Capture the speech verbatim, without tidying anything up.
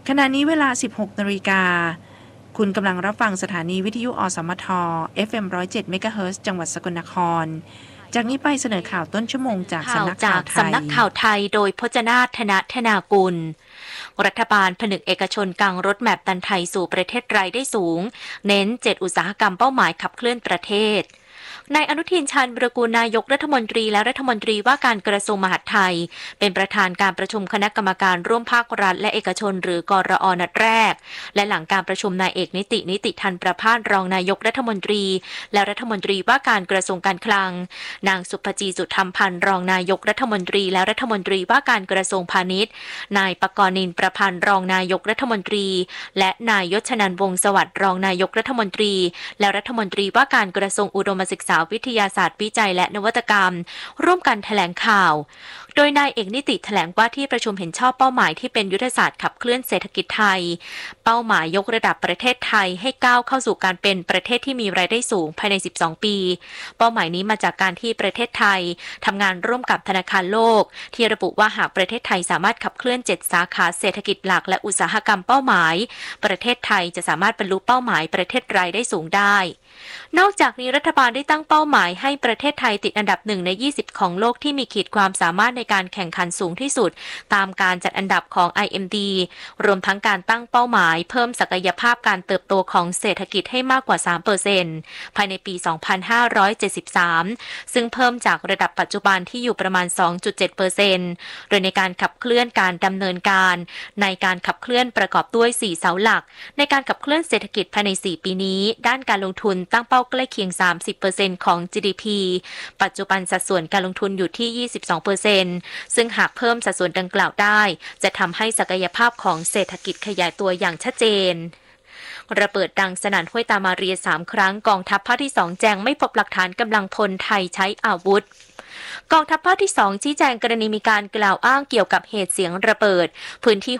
ขณะนี้เวลา สิบหกนาฬิกาคุณกำลังรับฟังสถานีวิทยุอสมท เอฟ เอ็ม หนึ่งร้อยเจ็ด เมกะเฮิรตซ์จังหวัดสกลนครจากนี้ไปเสนอข่าวต้นชั่วโมงจากสำนักข่าวไทยสำนักข่าวไทยโดยพจนาถ ธนธนากุลรัฐบาลผนึกเอกชนกางรถแมพดันไทยสู่ประเทศรายได้สูงเน้นเจ็ดอุตสาหกรรมเป้าหมายขับเคลื่อนประเทศนายอนุทิน ชาญวิรากูลนายกรัฐมนตรีและรัฐมนตรีว่าการกระทรวงมหาดไทยเป็นประธานการประชุมคณะกรรมการร่วมภาครัฐและเอกชนหรือกรอนัดแรกและหลังการประชุมนายเอกนิตินิติทันประภาสรองนายกรัฐมนตรีและรัฐมนตรีว่าการกระทรวงการคลังนางสุภจีสุธรรมพันธ์รองนายกรัฐมนตรีและรัฐมนตรีว่าการกระทรวงพาณิชย์นายปกรณ์นินประพันธ์รองนายกรัฐมนตรีและนายยศนันท์วงศ์สวัสดิ์รองนายกรัฐมนตรีและรัฐมนตรีว่าการกระทรวงอุดมศึกษาวิทยาศาสตร์วิจัยและนวัตกรรมร่วมกันแถลงข่าวโดยนายเอกนิติแถลงว่าที่ประชุมเห็นชอบเป้าหมายที่เป็นยุทธศาสตร์ขับเคลื่อนเศรษฐกิจไทยเป้าหมายยกระดับประเทศไทยให้ก้าวเข้าสู่การเป็นประเทศที่มีรายได้สูงภายในสิบสองปีเป้าหมายนี้มาจากการที่ประเทศไทยทำงานร่วมกับธนาคารโลกที่ระบุว่าหากประเทศไทยสามารถขับเคลื่อนเจ็ดสาขาเศรษฐกิจหลักและอุตสาหกรรมเป้าหมายประเทศไทยจะสามารถบรรลุเป้าหมายประเทศรายได้สูงได้นอกจากนี้รัฐบาลได้ตั้งเป้าหมายให้ประเทศไทยติดอันดับหนึ่งในยี่สิบของโลกที่มีขีดความสามารถในการแข่งขันสูงที่สุดตามการจัดอันดับของ ไอ เอ็ม ดี รวมทั้งการตั้งเป้าหมายเพิ่มศักยภาพการเติบโตของเศรษฐกิจให้มากกว่า สามเปอร์เซ็นต์ ภายในปี สองพันห้าร้อยเจ็ดสิบสาม ซึ่งเพิ่มจากระดับปัจจุบันที่อยู่ประมาณ สองจุดเจ็ดเปอร์เซ็นต์ โดยในการขับเคลื่อนการดำเนินการในการขับเคลื่อนประกอบด้วยสี่เสาหลักในการขับเคลื่อนเศรษฐกิจภายในสี่ปีนี้ด้านการลงทุนตั้งเป้าใกล้เคียง สามสิบเปอร์เซ็นต์ ของ จี ดี พี ปัจจุบันสัดส่วนการลงทุนอยู่ที่ ยี่สิบสองเปอร์เซ็นต์ ซึ่งหากเพิ่มสัดส่วนดังกล่าวได้จะทำให้ศักยภาพของเศรษฐกิจขยายตัวอย่างชัดเจนระเบิดดังสนั่นห้วยตามาเรียสามครั้งกองทัพภาคที่สองแจ้งไม่พบหลักฐานกำลังพลไทยใช้อาวุธกองทัพภาคที่สองชี้แจงกรณีมีการกล่าวอ้างเกี่ยวกับเหตุเสียงระเบิดพื้นที่